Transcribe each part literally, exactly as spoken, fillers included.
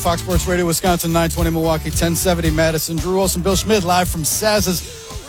Fox Sports Radio, Wisconsin, nine twenty Milwaukee, ten seventy Madison. Drew Wilson, Bill Schmidt, live from Saz's.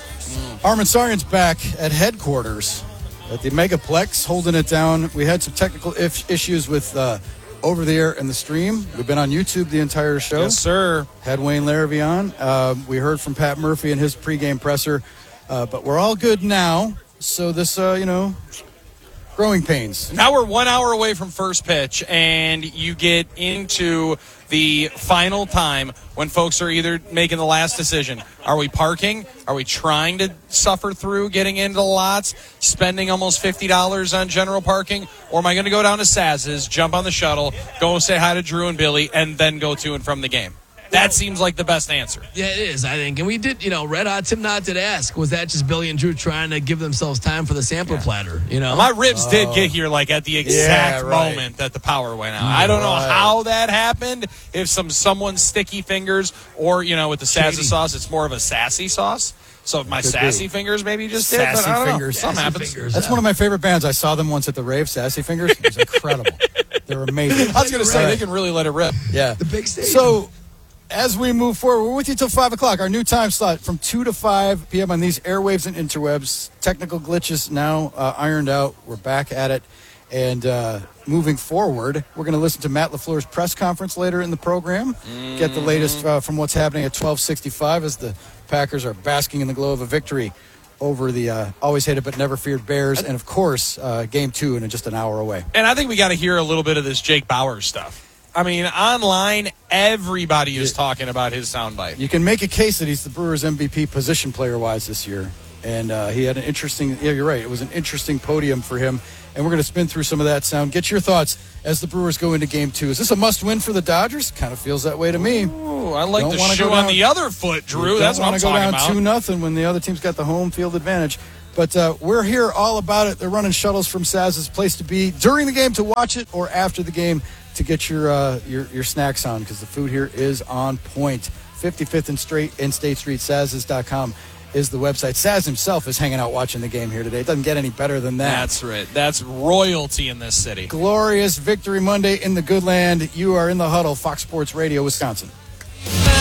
Mm. Armin Saryan's back at headquarters at the Megaplex, holding it down. We had some technical if- issues with uh, over the air and the stream. We've been on YouTube the entire show. Yes, sir. Had Wayne Larrivee on. Uh, we heard from Pat Murphy and his pregame presser, uh, but we're all good now. So this, uh, you know, growing pains. Now we're one hour away from first pitch, and you get into the final time when folks are either making the last decision. Are we parking? Are we trying to suffer through getting into the lots, spending almost fifty dollars on general parking? Or am I going to go down to Saz's, jump on the shuttle, go say hi to Drew and Billy, and then go to and from the game? That seems like the best answer. Yeah, it is, I think. And we did, you know, Red Hot Tim Knott did ask, was that just Billy and Drew trying to give themselves time for the sampler yeah. platter, you know? My ribs oh. did get here, like, at the exact yeah, right. moment that the power went out. I don't know right. how that happened, if some someone's sticky fingers, or, you know, with the sassy sauce, it's more of a sassy sauce. So if my sassy be. fingers maybe just did, Sassy but I don't Fingers. know. Something Sassy happens. Fingers, That's yeah. one of my favorite bands. I saw them once at the rave, Sassy Fingers. It was incredible. They're amazing. I was going to say, right. they can really let it rip. Yeah. The big stage. So, as we move forward, we're with you till five o'clock. Our new time slot from two to five p.m. on these airwaves and interwebs. Technical glitches now uh, ironed out. We're back at it. And uh, moving forward, we're going to listen to Matt LaFleur's press conference later in the program. Mm. Get the latest uh, from what's happening at twelve sixty-five as the Packers are basking in the glow of a victory over the uh, always hated but never feared Bears. And, of course, uh, game two in just an hour away. And I think we got to hear a little bit of this Jake Bauers stuff. I mean, online, everybody is talking about his soundbite. You can make a case that he's the Brewers' M V P position player-wise this year. And uh, he had an interesting – yeah, you're right. It was an interesting podium for him. And we're going to spin through some of that sound. Get your thoughts as the Brewers go into game two. Is this a must-win for the Dodgers? Kind of feels that way to me. Ooh, I like don't the wanna shoe go down, on the other foot, Drew. That's what I'm talking about. Don't want to go down two nothing when the other team's got the home field advantage. But uh, we're here all about it. They're running shuttles from Saz's place to be during the game to watch it or after the game to get your uh, your, your snacks on because the food here is on point. fifty-fifth and Straight in State Street, Saz's dot com is the website. Saz himself is hanging out watching the game here today. It doesn't get any better than that. That's right. That's royalty in this city. Glorious Victory Monday in the good land. You are in the huddle, Fox Sports Radio, Wisconsin.